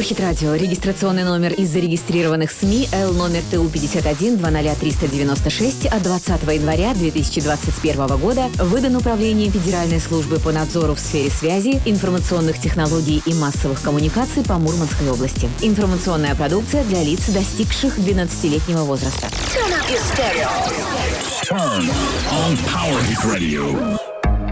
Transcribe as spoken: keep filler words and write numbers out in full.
Хит Радио. Регистрационный номер из зарегистрированных СМИ Л номер Т У пятьдесят один двадцать ноль триста девяносто шесть от двадцатого января две тысячи двадцать первого года выдан Управлением Федеральной службы по надзору в сфере связи, информационных технологий и массовых коммуникаций по Мурманской области. Информационная продукция для лиц, достигших двенадцатилетнего возраста. Turn on Power Hit Radio.